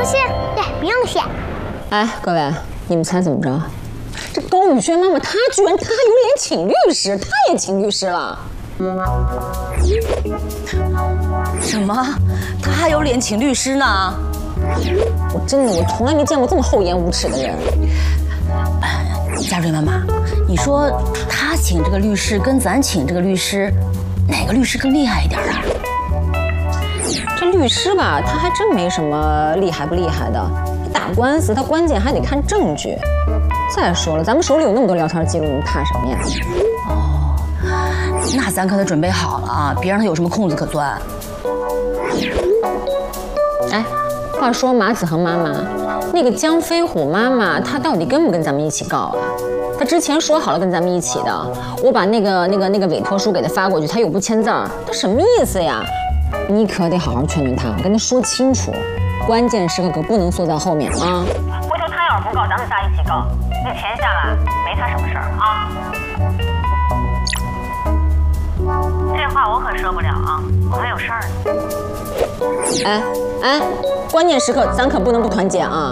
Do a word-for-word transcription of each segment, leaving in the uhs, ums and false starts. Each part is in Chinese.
信？对，不用谢。 哎，各位，你们猜怎么着？这高宇轩妈妈她居然她有脸请律师，她也请律师了。 什么？她还有脸请律师呢？ 我真的我从来没见过这么厚颜无耻的人。 佳瑞妈妈，你说她请这个律师跟咱请这个律师，哪个律师更厉害一点啊？ 这律师吧，他还真没什么厉害不厉害的。打官司他关键还得看证据。再说了，咱们手里有那么多聊天记录，你怕什么呀？ 哦，那咱可得准备好了啊，别让他有什么空子可钻。 哎，话说马子恒妈妈，那个江飞虎妈妈，她到底跟不跟咱们一起告啊？她之前说好了跟咱们一起的，我把那个那个那个委托书给她发过去，她又不签字儿，她什么意思呀？你可得好好劝劝她，跟她说清楚，关键时刻可不能缩在后面啊！ 回头她要是不告，咱们仨一起告，那钱下来没她什么事儿啊。这话我可说不了啊，我还有事儿呢。 哎哎，关键时刻咱可不能不团结啊！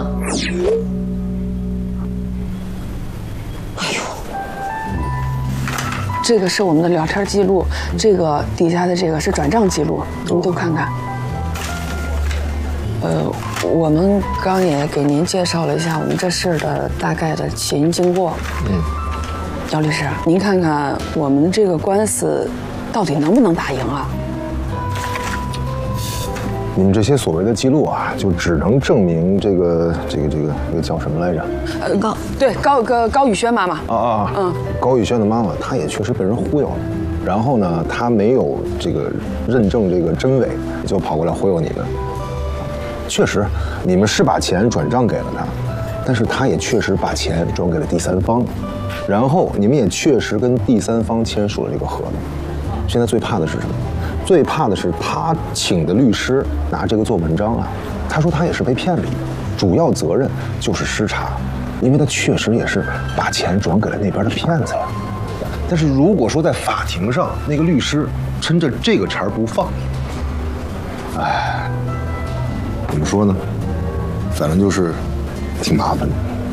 这个是我们的聊天记录，这个底下的这个是转账记录，你们都看看。呃，我们刚也给您介绍了一下我们这事儿的大概的起因经过。嗯，姚律师，您看看我们这个官司到底能不能打赢啊？ 你们这些所谓的记录啊，就只能证明这个这个这个这个叫什么来着？ 呃，高对高高高宇轩妈妈。 啊啊，嗯，高宇轩的妈妈，她也确实被人忽悠了。然后呢，她没有这个认证这个真伪，就跑过来忽悠你们。确实，你们是把钱转账给了她，但是她也确实把钱转给了第三方，然后你们也确实跟第三方签署了这个合同。现在最怕的是什么？最怕的是他请的律师拿这个做文章啊，他说他也是被骗了，主要责任就是失察，因为他确实也是把钱转给了那边的骗子呀。但是如果说在法庭上那个律师抻着这个茬不放，哎，怎么说呢？反正就是挺麻烦的。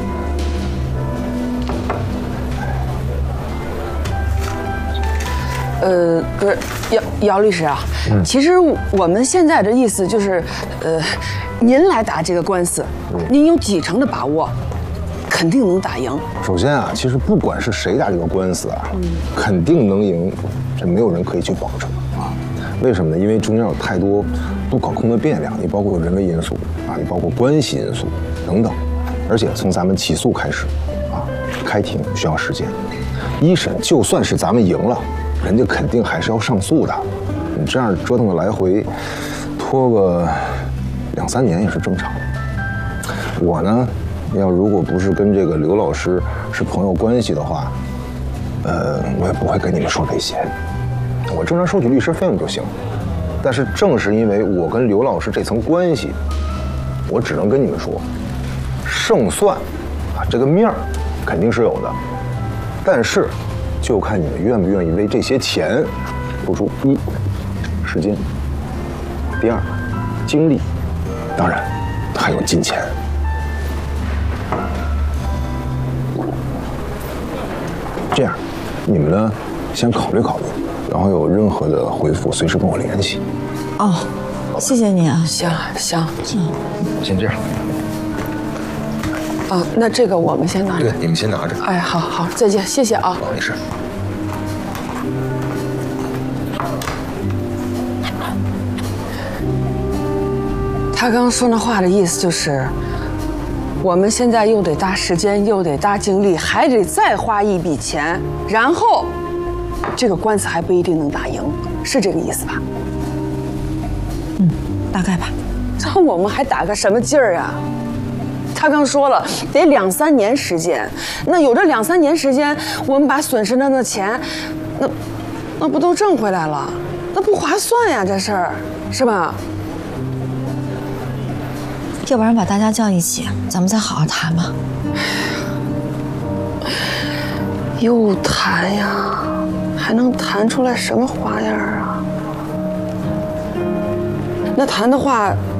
呃，不是姚姚律师啊，嗯、其实我们现在的意思就是，呃，您来打这个官司，嗯、您有几成的把握，肯定能打赢？ 首先啊，其实不管是谁打这个官司啊，嗯、肯定能赢，这没有人可以去保证啊。为什么呢？因为中间有太多不可控的变量，你包括人为因素啊，你包括关系因素等等，而且从咱们起诉开始啊，开庭需要时间，一审就算是咱们赢了。人家肯定还是要上诉的，你这样折腾的来回，拖个两三年也是正常的。我呢，要如果不是跟这个刘老师是朋友关系的话，呃，我也不会跟你们说这些，我正常收取律师费用就行。但是正是因为我跟刘老师这层关系，我只能跟你们说，胜算啊，这个面儿肯定是有的，但是。就看你们愿不愿意为这些钱付出一时间，第二精力，当然还有金钱。这样，你们呢先考虑考虑，然后有任何的回复随时跟我联系。 哦，谢谢你啊。 行行， 嗯，先这样。 啊，那这个我们先拿着。 对，你们先拿着。 哎，好好，再见，谢谢啊。 没事。 他刚刚说那话的意思就是，我们现在又得搭时间，又得搭精力，还得再花一笔钱，然后这个官司还不一定能打赢，是这个意思吧？ 嗯，大概吧。 那我们还打个什么劲儿啊？他刚说了，得两三年时间。那有这两三年时间，我们把损失的那钱，那那不都挣回来了？那不划算呀，这事儿是吧？ 要不然把大家叫一起，咱们再好好谈吧。 又谈呀，还能谈出来什么花样啊？那谈的话，